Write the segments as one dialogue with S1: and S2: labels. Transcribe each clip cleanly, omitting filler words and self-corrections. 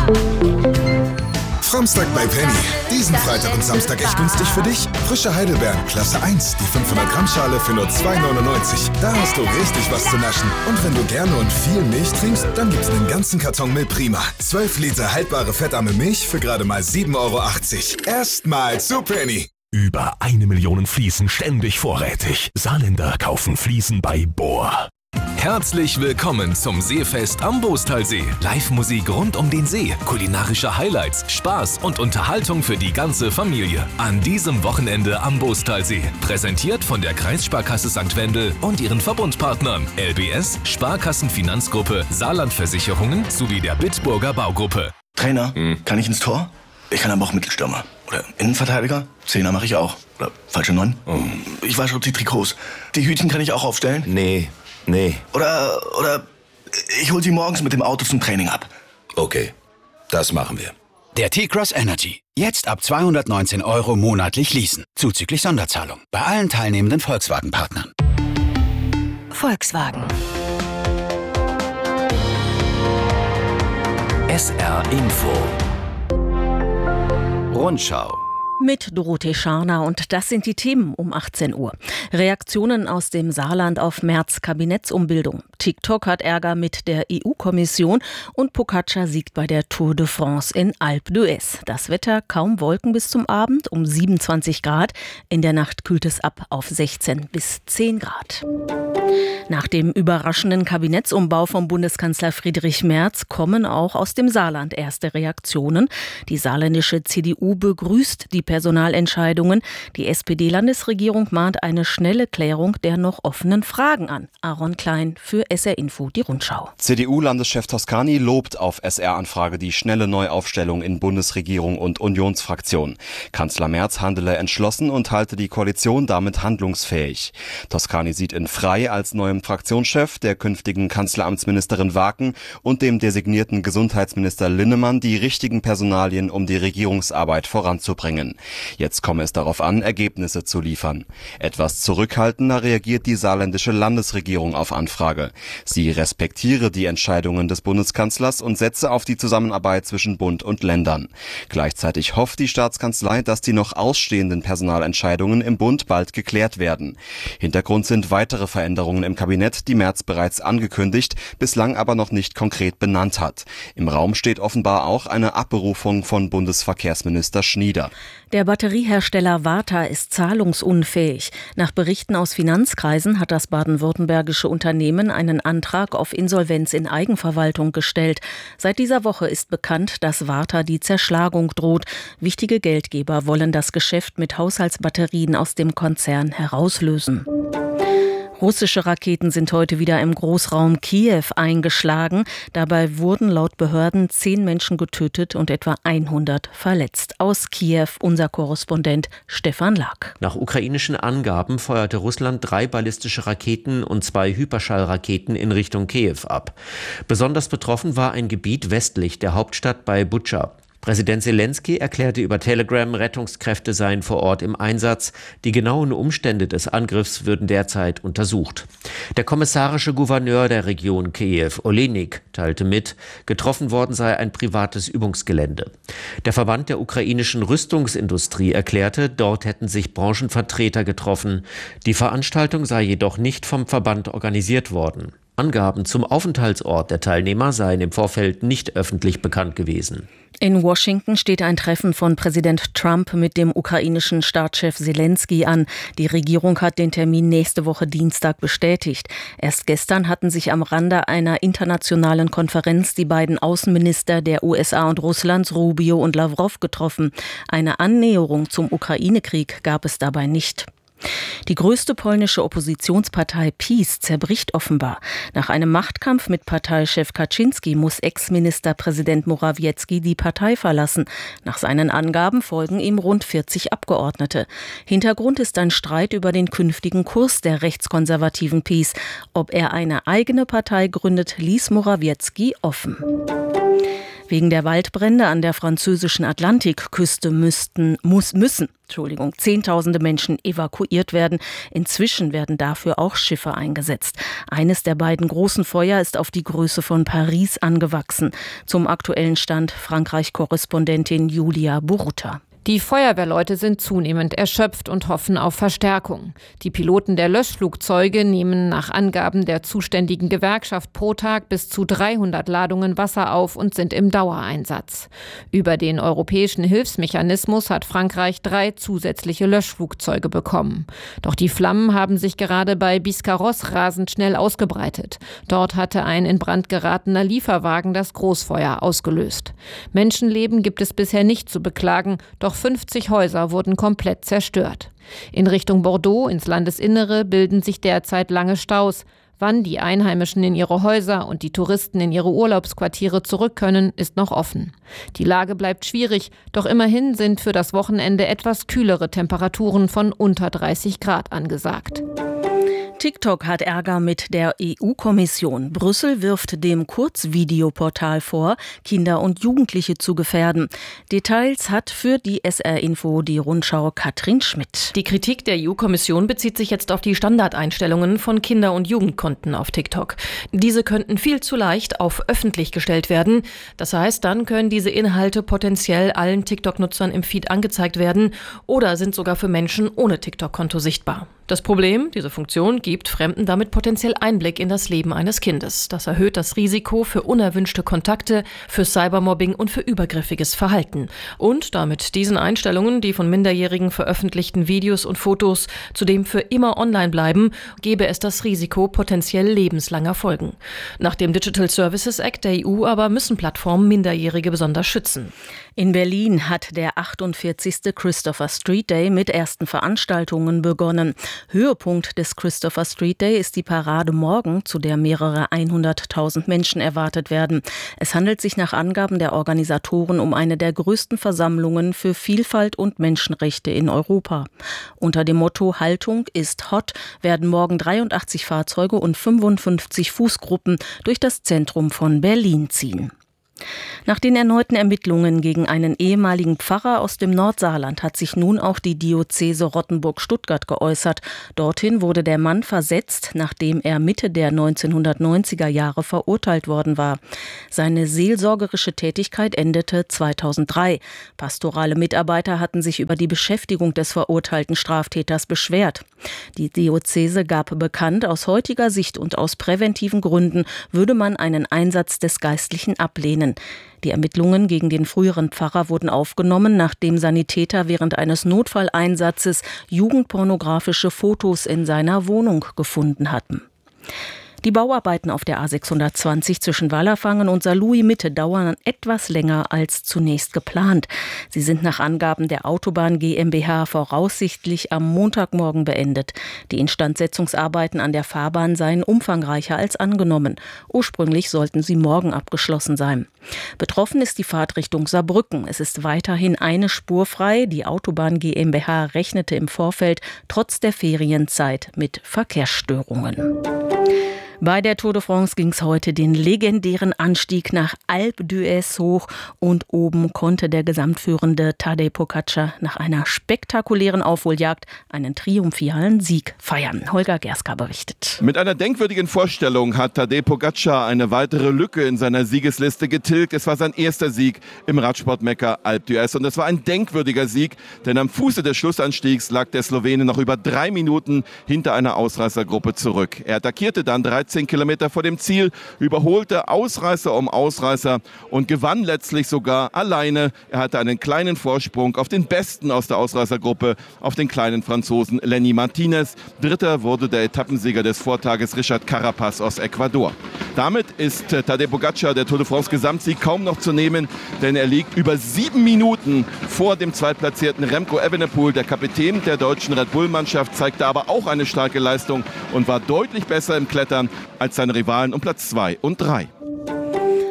S1: Samstag bei Penny. Diesen Freitag und Samstag echt günstig für dich. Frische Heidelbeeren, Klasse 1, die 500 Gramm Schale für nur 2,99. Da hast du richtig was zu naschen. Und wenn du gerne und viel Milch trinkst, dann gibt's einen ganzen Karton Milch Prima. 12 Liter haltbare fettarme Milch für gerade mal 7,80 Euro. Erstmal zu Penny.
S2: Über 1 Million Fliesen ständig vorrätig. Saarländer kaufen Fliesen bei Bohr.
S3: Herzlich willkommen zum Seefest am Boostalsee. Live-Musik rund um den See, kulinarische Highlights, Spaß und Unterhaltung für die ganze Familie. An diesem Wochenende am Boostalsee. Präsentiert von der Kreissparkasse St. Wendel und ihren Verbundpartnern LBS, Sparkassenfinanzgruppe, Saarlandversicherungen sowie der Bitburger Baugruppe.
S4: Trainer, kann ich ins Tor? Ich kann aber auch Mittelstürmer. Oder Innenverteidiger? Zehner mache ich auch. Oder falsche 9? Ich wasche auch die Trikots. Die Hütchen kann ich auch aufstellen?
S5: Nee.
S4: Oder ich hol sie morgens mit dem Auto zum Training ab.
S5: Okay, das machen wir.
S6: Der T-Cross Energy. Jetzt ab 219 € monatlich leasen. Zuzüglich Sonderzahlung. Bei allen teilnehmenden Volkswagen-Partnern.
S7: Volkswagen.
S3: SR Info.
S6: Rundschau.
S8: Mit Dorothee Scharner und das sind die Themen um 18 Uhr. Reaktionen aus dem Saarland auf Merz Kabinettsumbildung. TikTok hat Ärger mit der EU-Kommission und Pogačar siegt bei der Tour de France in Alpe d'Huez. Das Wetter kaum Wolken bis zum Abend um 27 Grad. In der Nacht kühlt es ab auf 16 bis 10 Grad. Nach dem überraschenden Kabinettsumbau vom Bundeskanzler Friedrich Merz kommen auch aus dem Saarland erste Reaktionen. Die saarländische CDU begrüßt die Personalentscheidungen. Die SPD-Landesregierung mahnt eine schnelle Klärung der noch offenen Fragen an. Aaron Klein für SR Info, die Rundschau.
S9: CDU-Landeschef Toscani lobt auf SR-Anfrage die schnelle Neuaufstellung in Bundesregierung und Unionsfraktion. Kanzler Merz handele entschlossen und halte die Koalition damit handlungsfähig. Toscani sieht in Frey als neuem Fraktionschef, der künftigen Kanzleramtsministerin Waken und dem designierten Gesundheitsminister Linnemann die richtigen Personalien, um die Regierungsarbeit voranzubringen. Jetzt komme es darauf an, Ergebnisse zu liefern. Etwas zurückhaltender reagiert die saarländische Landesregierung auf Anfrage. Sie respektiere die Entscheidungen des Bundeskanzlers und setze auf die Zusammenarbeit zwischen Bund und Ländern. Gleichzeitig hofft die Staatskanzlei, dass die noch ausstehenden Personalentscheidungen im Bund bald geklärt werden. Hintergrund sind weitere Veränderungen im Kabinett, die Merz bereits angekündigt, bislang aber noch nicht konkret benannt hat. Im Raum steht offenbar auch eine Abberufung von Bundesverkehrsminister Schnieder.
S8: Der Batteriehersteller Varta ist zahlungsunfähig. Nach Berichten aus Finanzkreisen hat das baden-württembergische Unternehmen einen Antrag auf Insolvenz in Eigenverwaltung gestellt. Seit dieser Woche ist bekannt, dass Varta die Zerschlagung droht. Wichtige Geldgeber wollen das Geschäft mit Haushaltsbatterien aus dem Konzern herauslösen. Russische Raketen sind heute wieder im Großraum Kiew eingeschlagen. Dabei wurden laut Behörden 10 Menschen getötet und etwa 100 verletzt. Aus Kiew unser Korrespondent Stefan Lack.
S10: Nach ukrainischen Angaben feuerte Russland 3 ballistische Raketen und 2 Hyperschallraketen in Richtung Kiew ab. Besonders betroffen war ein Gebiet westlich der Hauptstadt bei Butscha. Präsident Zelensky erklärte über Telegram, Rettungskräfte seien vor Ort im Einsatz. Die genauen Umstände des Angriffs würden derzeit untersucht. Der kommissarische Gouverneur der Region Kiew, Olenik, teilte mit, getroffen worden sei ein privates Übungsgelände. Der Verband der ukrainischen Rüstungsindustrie erklärte, dort hätten sich Branchenvertreter getroffen. Die Veranstaltung sei jedoch nicht vom Verband organisiert worden. Angaben zum Aufenthaltsort der Teilnehmer seien im Vorfeld nicht öffentlich bekannt gewesen.
S8: In Washington steht ein Treffen von Präsident Trump mit dem ukrainischen Staatschef Zelensky an. Die Regierung hat den Termin nächste Woche Dienstag bestätigt. Erst gestern hatten sich am Rande einer internationalen Konferenz die beiden Außenminister der USA und Russlands, Rubio und Lavrov, getroffen. Eine Annäherung zum Ukraine-Krieg gab es dabei nicht. Die größte polnische Oppositionspartei PiS zerbricht offenbar. Nach einem Machtkampf mit Parteichef Kaczynski muss Ex-Ministerpräsident Morawiecki die Partei verlassen. Nach seinen Angaben folgen ihm rund 40 Abgeordnete. Hintergrund ist ein Streit über den künftigen Kurs der rechtskonservativen PiS. Ob er eine eigene Partei gründet, ließ Morawiecki offen. Wegen der Waldbrände an der französischen Atlantikküste müssen Zehntausende Menschen evakuiert werden. Inzwischen werden dafür auch Schiffe eingesetzt. Eines der beiden großen Feuer ist auf die Größe von Paris angewachsen. Zum aktuellen Stand Frankreich-Korrespondentin Julia Boruta.
S7: Die Feuerwehrleute sind zunehmend erschöpft und hoffen auf Verstärkung. Die Piloten der Löschflugzeuge nehmen nach Angaben der zuständigen Gewerkschaft pro Tag bis zu 300 Ladungen Wasser auf und sind im Dauereinsatz. Über den europäischen Hilfsmechanismus hat Frankreich 3 zusätzliche Löschflugzeuge bekommen. Doch die Flammen haben sich gerade bei Biscarrosse rasend schnell ausgebreitet. Dort hatte ein in Brand geratener Lieferwagen das Großfeuer ausgelöst. Menschenleben gibt es bisher nicht zu beklagen, doch 50 Häuser wurden komplett zerstört. In Richtung Bordeaux, ins Landesinnere, bilden sich derzeit lange Staus. Wann die Einheimischen in ihre Häuser und die Touristen in ihre Urlaubsquartiere zurück können, ist noch offen. Die Lage bleibt schwierig, doch immerhin sind für das Wochenende etwas kühlere Temperaturen von unter 30 Grad angesagt.
S8: TikTok hat Ärger mit der EU-Kommission. Brüssel wirft dem Kurzvideoportal vor, Kinder und Jugendliche zu gefährden. Details hat für die SR-Info die Rundschau Katrin Schmidt.
S11: Die Kritik der EU-Kommission bezieht sich jetzt auf die Standardeinstellungen von Kinder- und Jugendkonten auf TikTok. Diese könnten viel zu leicht auf öffentlich gestellt werden. Das heißt, dann können diese Inhalte potenziell allen TikTok-Nutzern im Feed angezeigt werden oder sind sogar für Menschen ohne TikTok-Konto sichtbar. Das Problem, diese Funktion gibt Fremden damit potenziell Einblick in das Leben eines Kindes. Das erhöht das Risiko für unerwünschte Kontakte, für Cybermobbing und für übergriffiges Verhalten. Und damit diesen Einstellungen, die von Minderjährigen veröffentlichten Videos und Fotos zudem für immer online bleiben, gäbe es das Risiko potenziell lebenslanger Folgen. Nach dem Digital Services Act der EU aber müssen Plattformen Minderjährige besonders schützen.
S8: In Berlin hat der 48. Christopher Street Day mit ersten Veranstaltungen begonnen. Höhepunkt des Christopher Street Day ist die Parade morgen, zu der mehrere 100.000 Menschen erwartet werden. Es handelt sich nach Angaben der Organisatoren um eine der größten Versammlungen für Vielfalt und Menschenrechte in Europa. Unter dem Motto Haltung ist hot werden morgen 83 Fahrzeuge und 55 Fußgruppen durch das Zentrum von Berlin ziehen. Nach den erneuten Ermittlungen gegen einen ehemaligen Pfarrer aus dem Nordsaarland hat sich nun auch die Diözese Rottenburg-Stuttgart geäußert. Dorthin wurde der Mann versetzt, nachdem er Mitte der 1990er Jahre verurteilt worden war. Seine seelsorgerische Tätigkeit endete 2003. Pastorale Mitarbeiter hatten sich über die Beschäftigung des verurteilten Straftäters beschwert. Die Diözese gab bekannt, aus heutiger Sicht und aus präventiven Gründen würde man einen Einsatz des Geistlichen ablehnen. Die Ermittlungen gegen den früheren Pfarrer wurden aufgenommen, nachdem Sanitäter während eines Notfalleinsatzes jugendpornografische Fotos in seiner Wohnung gefunden hatten. Die Bauarbeiten auf der A620 zwischen Wallerfangen und Saarlouis-Mitte dauern etwas länger als zunächst geplant. Sie sind nach Angaben der Autobahn GmbH voraussichtlich am Montagmorgen beendet. Die Instandsetzungsarbeiten an der Fahrbahn seien umfangreicher als angenommen. Ursprünglich sollten sie morgen abgeschlossen sein. Betroffen ist die Fahrt Richtung Saarbrücken. Es ist weiterhin eine Spur frei. Die Autobahn GmbH rechnete im Vorfeld trotz der Ferienzeit mit Verkehrsstörungen. Bei der Tour de France ging es heute den legendären Anstieg nach Alpe d'Huez hoch und oben konnte der gesamtführende Tadej Pogačar nach einer spektakulären Aufholjagd einen triumphalen Sieg feiern. Holger Gerska berichtet.
S12: Mit einer denkwürdigen Vorstellung hat Tadej Pogačar eine weitere Lücke in seiner Siegesliste getilgt. Es war sein erster Sieg im Radsportmekka Alpe d'Huez und es war ein denkwürdiger Sieg, denn am Fuße des Schlussanstiegs lag der Slowene noch über 3 Minuten hinter einer Ausreißergruppe zurück. Er attackierte dann 13 Kilometer vor dem Ziel, überholte Ausreißer um Ausreißer und gewann letztlich sogar alleine. Er hatte einen kleinen Vorsprung auf den Besten aus der Ausreißergruppe, auf den kleinen Franzosen Lenny Martinez. Dritter wurde der Etappensieger des Vortages Richard Carapaz aus Ecuador. Damit ist Tadej Pogačar der Tour de France Gesamtsieg kaum noch zu nehmen, denn er liegt über 7 Minuten vor dem zweitplatzierten Remco Evenepoel. Der Kapitän der deutschen Red Bull-Mannschaft zeigte aber auch eine starke Leistung und war deutlich besser im Klettern als seine Rivalen um Platz 2 und 3.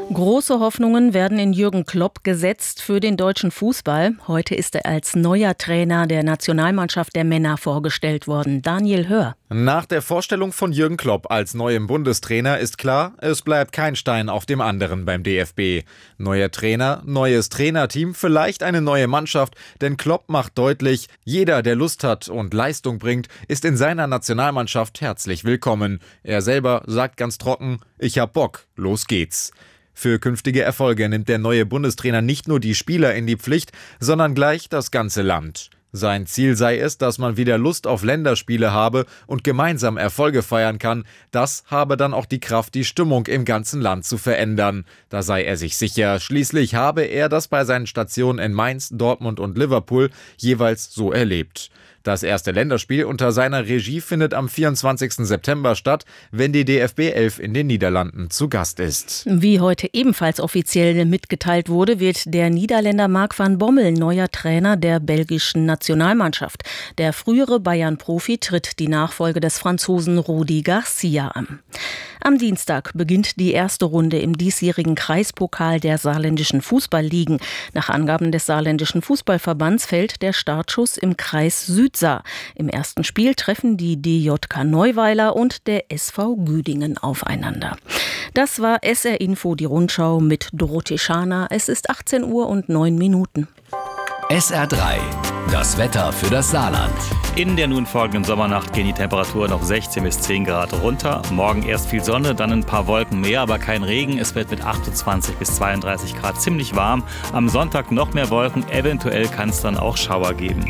S8: Große Hoffnungen werden in Jürgen Klopp gesetzt für den deutschen Fußball. Heute ist er als neuer Trainer der Nationalmannschaft der Männer vorgestellt worden. Daniel Hör.
S13: Nach der Vorstellung von Jürgen Klopp als neuem Bundestrainer ist klar, es bleibt kein Stein auf dem anderen beim DFB. Neuer Trainer, neues Trainerteam, vielleicht eine neue Mannschaft, denn Klopp macht deutlich, jeder, der Lust hat und Leistung bringt, ist in seiner Nationalmannschaft herzlich willkommen. Er selber sagt ganz trocken, ich hab Bock, los geht's. Für künftige Erfolge nimmt der neue Bundestrainer nicht nur die Spieler in die Pflicht, sondern gleich das ganze Land. Sein Ziel sei es, dass man wieder Lust auf Länderspiele habe und gemeinsam Erfolge feiern kann. Das habe dann auch die Kraft, die Stimmung im ganzen Land zu verändern. Da sei er sich sicher. Schließlich habe er das bei seinen Stationen in Mainz, Dortmund und Liverpool jeweils so erlebt. Das erste Länderspiel unter seiner Regie findet am 24. September statt, wenn die DFB 11 in den Niederlanden zu Gast ist.
S8: Wie heute ebenfalls offiziell mitgeteilt wurde, wird der Niederländer Mark van Bommel neuer Trainer der belgischen Nationalmannschaft. Der frühere Bayern-Profi tritt die Nachfolge des Franzosen Rudi Garcia an. Am Dienstag beginnt die erste Runde im diesjährigen Kreispokal der saarländischen Fußballligen. Nach Angaben des saarländischen Fußballverbands fällt der Startschuss im Kreis Südsaar. Im ersten Spiel treffen die DJK Neuweiler und der SV Güdingen aufeinander. Das war SR Info, die Rundschau mit Dorothee Schaner. Es ist 18:09 Uhr.
S3: SR3, das Wetter für das Saarland.
S14: In der nun folgenden Sommernacht gehen die Temperaturen auf 16 bis 10 Grad runter. Morgen erst viel Sonne, dann ein paar Wolken mehr, aber kein Regen. Es wird mit 28 bis 32 Grad ziemlich warm. Am Sonntag noch mehr Wolken, eventuell kann es dann auch Schauer geben.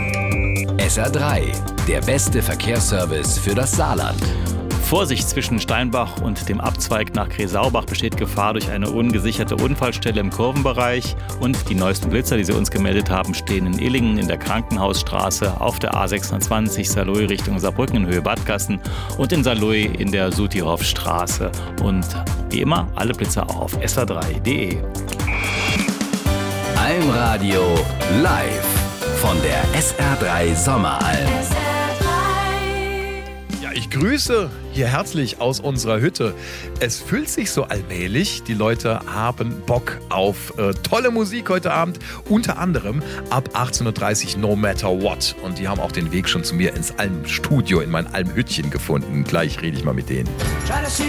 S3: SR3, der beste Verkehrsservice für das Saarland.
S14: Vorsicht, zwischen Steinbach und dem Abzweig nach Kresaubach besteht Gefahr durch eine ungesicherte Unfallstelle im Kurvenbereich. Und die neuesten Blitzer, die Sie uns gemeldet haben, stehen in Illingen in der Krankenhausstraße, auf der A26 Saarlouis Richtung Saarbrücken in Höhe Badgassen und in Saarlouis in der Sutihofstraße. Und wie immer, alle Blitzer auch auf sr3.de.
S3: Almradio live von der SR3 Sommeralm.
S15: Ich grüße hier herzlich aus unserer Hütte. Es füllt sich so allmählich. Die Leute haben Bock auf tolle Musik heute Abend. Unter anderem ab 18:30 Uhr No Matter What. Und die haben auch den Weg schon zu mir ins Almstudio, in mein Almhüttchen gefunden. Gleich rede ich mal mit denen.